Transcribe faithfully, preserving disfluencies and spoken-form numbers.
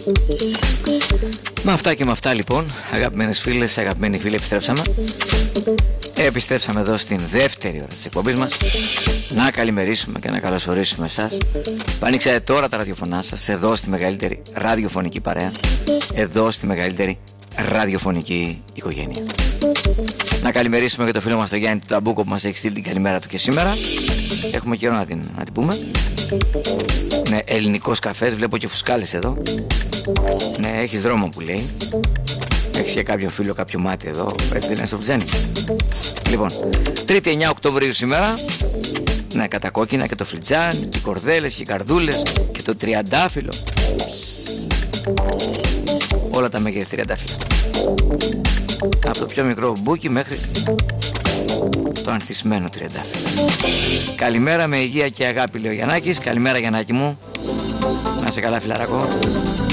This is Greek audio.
Με αυτά και με αυτά λοιπόν, αγαπημένες φίλες, αγαπημένοι φίλοι, επιστρέψαμε. Επιστρέψαμε εδώ στην δεύτερη ώρα της εκπομπής μας. Να καλημερίσουμε και να καλωσορίσουμε εσάς που ανοίξατε τώρα τα ραδιοφωνά σας εδώ στη μεγαλύτερη ραδιοφωνική παρέα, εδώ στη μεγαλύτερη ραδιοφωνική οικογένεια. Να καλημερίσουμε και το φίλο μας τον Γιάννη του Ταμπούκο που μας έχει στείλει την καλημέρα του και σήμερα. Έχουμε καιρό να την, να την πούμε. Ναι, ελληνικός καφές, βλέπω και φουσκάλες εδώ. Ναι, έχεις δρόμο που λέει. Έχεις και κάποιο φίλο, κάποιο μάτι εδώ. Έτσι δεν είναι στο Βζένι. Λοιπόν, Τρίτη εννιά Οκτωβρίου σήμερα. Ναι, κατακόκκινα και το φλιτζάν, και οι κορδέλες και οι καρδούλες και το τριαντάφυλλο. Όλα τα μέγεθη τριαντάφυλλα. Από το πιο μικρό μπούκι μέχρι το ανθισμένο τριαντάφυλλο. Καλημέρα με υγεία και αγάπη, λέει ο Γιαννάκης. Καλημέρα Γιαννάκη μου. Να είσαι καλά φιλαράκο.